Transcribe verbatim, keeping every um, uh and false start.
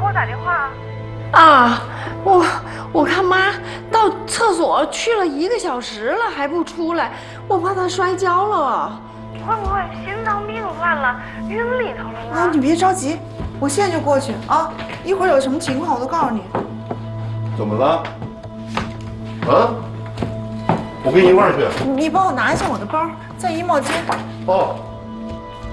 我打电话？ 啊，我我看妈到厕所去了一个小时了还不出来，我怕她摔跤了。 会不会心脏病犯了，晕里头了呢？ 啊，你别着急，我现在就过去啊！一会儿有什么情况我都告诉你。 怎么了？啊？我跟你一块儿去。 你帮我拿一下我的包，在衣帽间。 哦。